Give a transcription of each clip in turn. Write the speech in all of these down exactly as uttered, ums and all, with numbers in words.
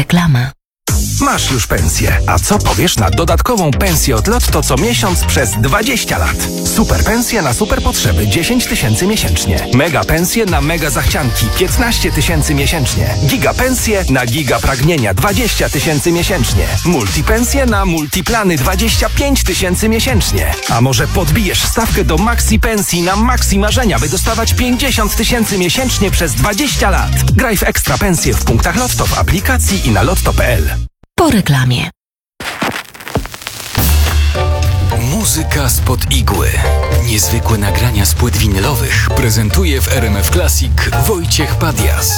Reklama. Masz już pensję, a co powiesz na dodatkową pensję od Lotto co miesiąc przez dwadzieścia lat? Super pensje na super potrzeby dziesięć tysięcy miesięcznie. Mega pensje na mega zachcianki piętnaście tysięcy miesięcznie. Giga pensje na giga pragnienia dwadzieścia tysięcy miesięcznie. Multi pensje na multiplany dwadzieścia pięć tysięcy miesięcznie. A może podbijesz stawkę do maxi pensji na maxi marzenia, by dostawać pięćdziesiąt tysięcy miesięcznie przez dwadzieścia lat. Graj w ekstra pensje w punktach Lotto w aplikacji i na lotto kropka p l. Po reklamie. Muzyka spod igły. Niezwykłe nagrania z płyt winylowych prezentuje w R M F Classic Wojciech Padias.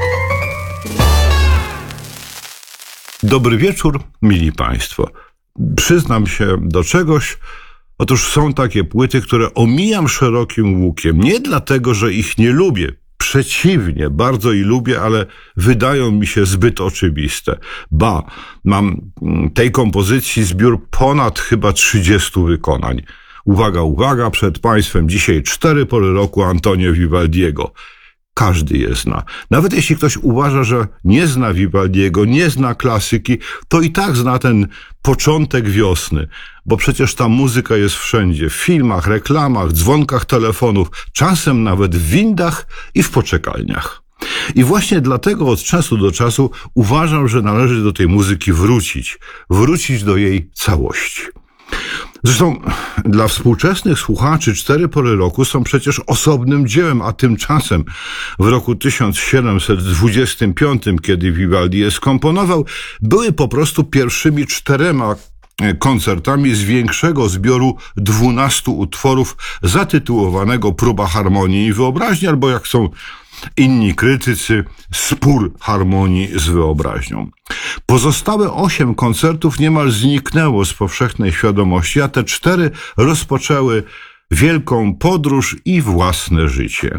Dobry wieczór, mili Państwo. Przyznam się do czegoś. Otóż są takie płyty, które omijam szerokim łukiem. Nie dlatego, że ich nie lubię. Przeciwnie, bardzo i lubię, ale wydają mi się zbyt oczywiste. Ba, mam tej kompozycji zbiór ponad chyba trzydziestu wykonań. Uwaga, uwaga, przed Państwem dzisiaj cztery pory roku Antonio Vivaldiego. Każdy je zna. Nawet jeśli ktoś uważa, że nie zna Vivaldiego, nie zna klasyki, to i tak zna ten początek wiosny, bo przecież ta muzyka jest wszędzie, w filmach, reklamach, dzwonkach telefonów, czasem nawet w windach i w poczekalniach. I właśnie dlatego od czasu do czasu uważam, że należy do tej muzyki wrócić, wrócić do jej całości. Zresztą dla współczesnych słuchaczy cztery pory roku są przecież osobnym dziełem, a tymczasem w roku tysiąc siedemset dwudziestym piątym, kiedy Vivaldi je skomponował, były po prostu pierwszymi czterema koncertami z większego zbioru dwunastu utworów zatytułowanego Próba harmonii i wyobraźni, albo jak są inni krytycy, spór harmonii z wyobraźnią. Pozostałe osiem koncertów niemal zniknęło z powszechnej świadomości, a te cztery rozpoczęły wielką podróż i własne życie.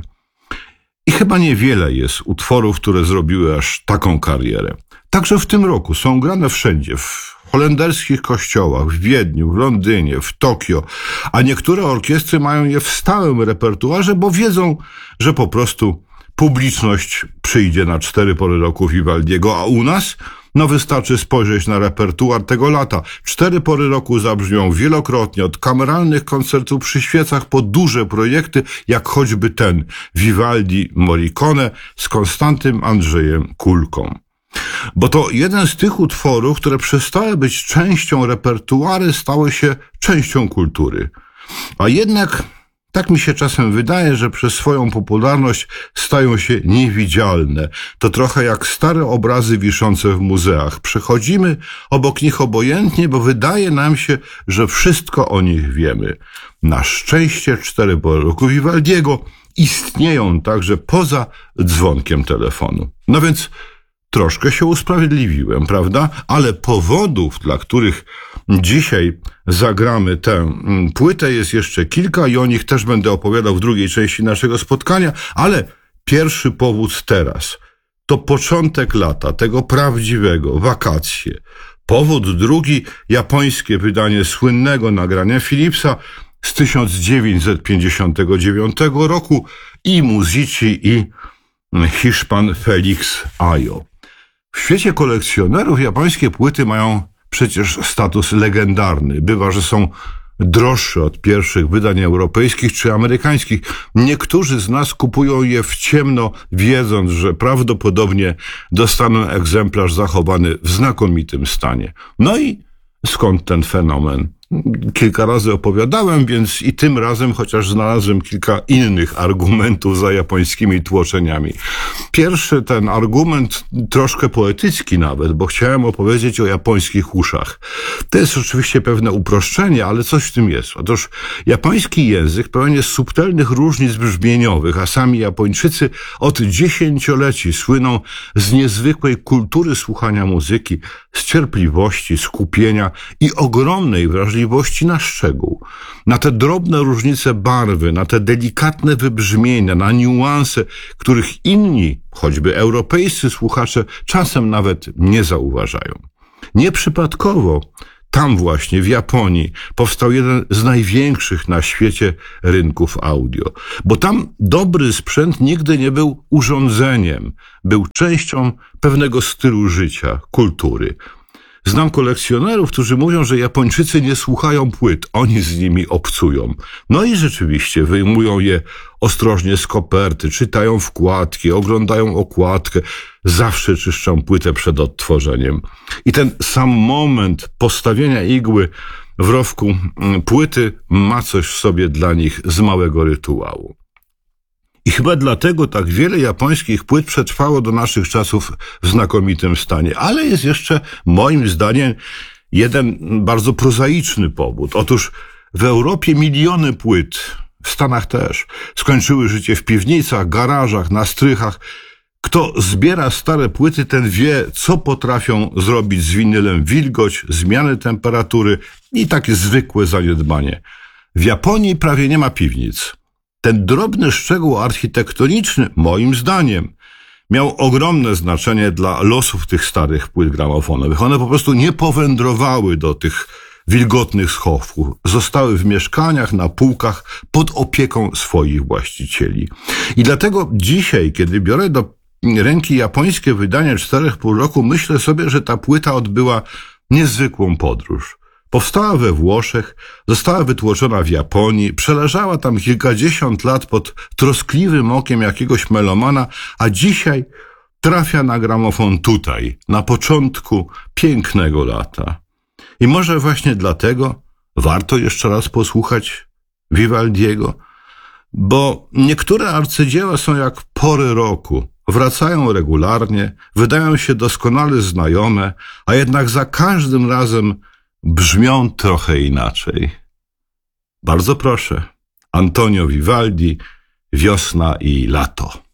I chyba niewiele jest utworów, które zrobiły aż taką karierę. Także w tym roku są grane wszędzie, w holenderskich kościołach, w Wiedniu, w Londynie, w Tokio, a niektóre orkiestry mają je w stałym repertuarze, bo wiedzą, że po prostu publiczność przyjdzie na cztery pory roku Vivaldiego, a u nas? No wystarczy spojrzeć na repertuar tego lata. Cztery pory roku zabrzmią wielokrotnie, od kameralnych koncertów przy świecach po duże projekty, jak choćby ten Vivaldi Morricone z Konstantym Andrzejem Kulką. Bo to jeden z tych utworów, które przestały być częścią repertuaru, stały się częścią kultury. A jednak tak mi się czasem wydaje, że przez swoją popularność stają się niewidzialne. To trochę jak stare obrazy wiszące w muzeach. Przechodzimy obok nich obojętnie, bo wydaje nam się, że wszystko o nich wiemy. Na szczęście cztery pory roku Vivaldiego istnieją także poza dzwonkiem telefonu. No więc troszkę się usprawiedliwiłem, prawda? Ale powodów, dla których dzisiaj zagramy tę płytę, jest jeszcze kilka i o nich też będę opowiadał w drugiej części naszego spotkania, ale pierwszy powód teraz to początek lata, tego prawdziwego, wakacje. Powód drugi, japońskie wydanie słynnego nagrania Philipsa z tysiąc dziewięćset pięćdziesiątego dziewiątego roku i muzyci i Hiszpan Felix Ayo. W świecie kolekcjonerów japońskie płyty mają przecież status legendarny. Bywa, że są droższe od pierwszych wydań europejskich czy amerykańskich. Niektórzy z nas kupują je w ciemno, wiedząc, że prawdopodobnie dostaną egzemplarz zachowany w znakomitym stanie. No i skąd ten fenomen? Kilka razy opowiadałem, więc i tym razem chociaż znalazłem kilka innych argumentów za japońskimi tłoczeniami. Pierwszy ten argument, troszkę poetycki nawet, bo chciałem opowiedzieć o japońskich uszach. To jest oczywiście pewne uproszczenie, ale coś w tym jest. Otóż japoński język pełen jest subtelnych różnic brzmieniowych, a sami Japończycy od dziesięcioleci słyną z niezwykłej kultury słuchania muzyki, z cierpliwości, skupienia i ogromnej wrażliwości na szczegół, na te drobne różnice barwy, na te delikatne wybrzmienia, na niuanse, których inni, choćby europejscy słuchacze, czasem nawet nie zauważają. Nieprzypadkowo tam właśnie, w Japonii, powstał jeden z największych na świecie rynków audio. Bo tam dobry sprzęt nigdy nie był urządzeniem, był częścią pewnego stylu życia, kultury. Znam kolekcjonerów, którzy mówią, że Japończycy nie słuchają płyt, oni z nimi obcują. No i rzeczywiście wyjmują je ostrożnie z koperty, czytają wkładki, oglądają okładkę, zawsze czyszczą płytę przed odtworzeniem. I ten sam moment postawienia igły w rowku płyty ma coś w sobie dla nich z małego rytuału. I chyba dlatego tak wiele japońskich płyt przetrwało do naszych czasów w znakomitym stanie. Ale jest jeszcze, moim zdaniem, jeden bardzo prozaiczny powód. Otóż w Europie miliony płyt, w Stanach też, skończyły życie w piwnicach, garażach, na strychach. Kto zbiera stare płyty, ten wie, co potrafią zrobić z winylem wilgoć, zmiany temperatury i takie zwykłe zaniedbanie. W Japonii prawie nie ma piwnic. Ten drobny szczegół architektoniczny, moim zdaniem, miał ogromne znaczenie dla losów tych starych płyt gramofonowych. One po prostu nie powędrowały do tych wilgotnych schowków. Zostały w mieszkaniach, na półkach, pod opieką swoich właścicieli. I dlatego dzisiaj, kiedy biorę do ręki japońskie wydanie czterech pół roku, myślę sobie, że ta płyta odbyła niezwykłą podróż. Powstała we Włoszech, została wytłoczona w Japonii, przeleżała tam kilkadziesiąt lat pod troskliwym okiem jakiegoś melomana, a dzisiaj trafia na gramofon tutaj, na początku pięknego lata. I może właśnie dlatego warto jeszcze raz posłuchać Vivaldiego, bo niektóre arcydzieła są jak pory roku, wracają regularnie, wydają się doskonale znajome, a jednak za każdym razem brzmią trochę inaczej. Bardzo proszę, Antonio Vivaldi, Wiosna i lato.